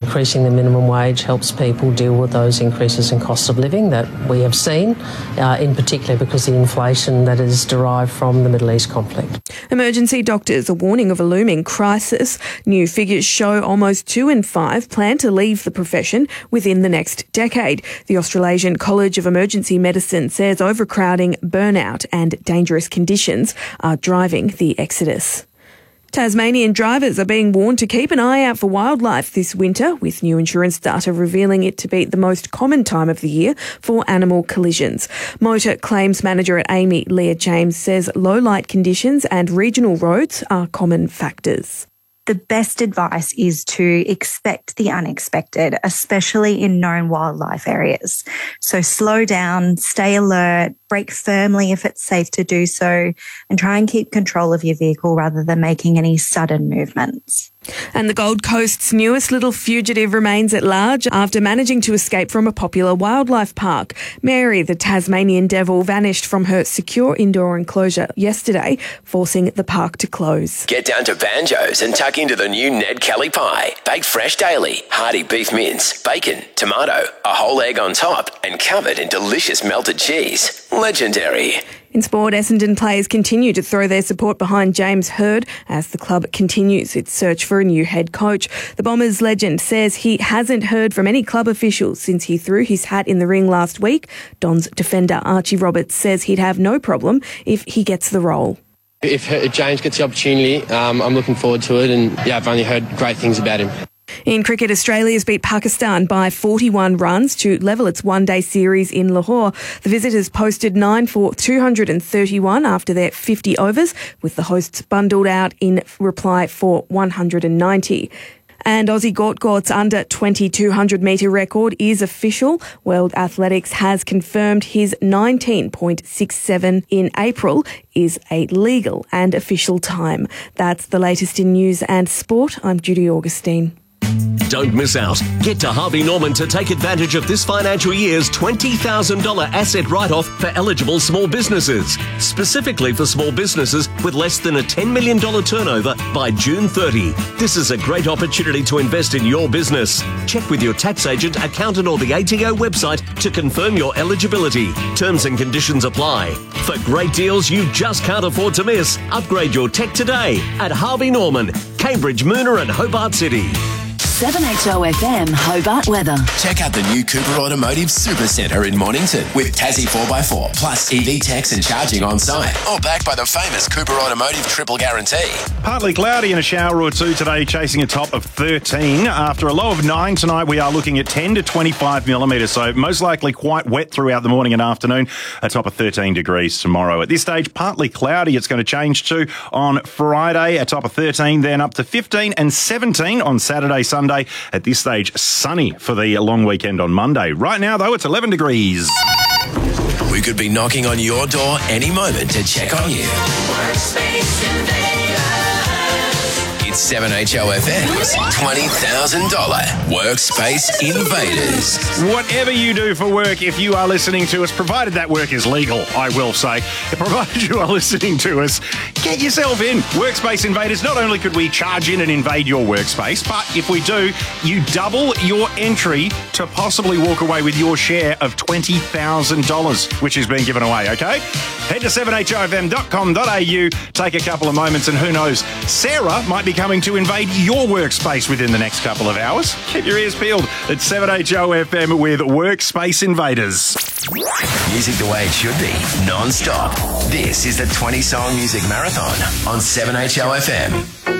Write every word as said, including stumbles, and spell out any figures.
increasing the minimum wage helps people deal with those increases in cost of living that we have seen, uh, in particular because of the inflation that is derived from the Middle East conflict. Emergency doctors are warning of a looming crisis. New figures show almost two in five plan to leave the profession within the next decade. The Australasian College of Emergency Medicine says overcrowding, burnout and dangerous conditions are driving the exodus. Tasmanian drivers are being warned to keep an eye out for wildlife this winter, with new insurance data revealing it to be the most common time of the year for animal collisions. Motor claims manager at A M I, Leah James, says low light conditions and regional roads are common factors. The best advice is to expect the unexpected, especially in known wildlife areas. So slow down, stay alert, brake firmly if it's safe to do so, and try and keep control of your vehicle rather than making any sudden movements. And the Gold Coast's newest little fugitive remains at large after managing to escape from a popular wildlife park. Mary, the Tasmanian devil, vanished from her secure indoor enclosure yesterday, forcing the park to close. Get down to Banjo's and tuck into the new Ned Kelly pie. Baked fresh daily, hearty beef mince, bacon, tomato, a whole egg on top, and covered in delicious melted cheese. Legendary. In sport, Essendon players continue to throw their support behind James Hird as the club continues its search for a new head coach. The Bombers legend says he hasn't heard from any club officials since he threw his hat in the ring last week. Don's defender Archie Roberts says he'd have no problem if he gets the role. If James gets the opportunity, um, I'm looking forward to it, and yeah, I've only heard great things about him. In cricket, Australia's beat Pakistan by forty-one runs to level its one-day series in Lahore. The visitors posted nine for two hundred thirty-one after their fifty overs, with the hosts bundled out in reply for one hundred ninety. And Aussie Gort Gort's under twenty-two hundred metre record is official. World Athletics has confirmed his nineteen point six seven in April is a legal and official time. That's the latest in news and sport. I'm Judy Augustine. Don't miss out. Get to Harvey Norman to take advantage of this financial year's twenty thousand dollars asset write-off for eligible small businesses. Specifically for small businesses with less than a ten million dollars turnover by June thirtieth. This is a great opportunity to invest in your business. Check with your tax agent, accountant or the A T O website to confirm your eligibility. Terms and conditions apply. For great deals you just can't afford to miss, upgrade your tech today at Harvey Norman, Cambridge, Moona and Hobart City. seven H O F M Hobart weather. Check out the new Cooper Automotive Super Centre in Mornington with Tassie four by four plus E V techs and charging on site. All backed by the famous Cooper Automotive Triple Guarantee. Partly cloudy and a shower or two today, chasing a top of thirteen. After a low of nine tonight, we are looking at ten to twenty-five millimetres, so most likely quite wet throughout the morning and afternoon. A top of thirteen degrees tomorrow. At this stage, partly cloudy. It's going to change to on Friday, a top of thirteen, then up to fifteen and seventeen on Saturday, Sunday. At this stage, sunny for the long weekend on Monday. Right now, though, it's eleven degrees. We could be knocking on your door any moment to check on you. It's seven H O F M's twenty thousand dollars Workspace Invaders. Whatever you do for work, if you are listening to us, provided that work is legal, I will say, provided you are listening to us, get yourself in. Workspace Invaders, not only could we charge in and invade your workspace, but if we do, you double your entry to possibly walk away with your share of twenty thousand dollars, which is being given away, okay? Head to seven H O F M dot com dot A U, take a couple of moments, and who knows, Sarah might be coming to invade your workspace within the next couple of hours. Keep your ears peeled at seven H O F M with Workspace Invaders. Music the way it should be, non-stop. This is the twenty song music marathon on seven H O F M.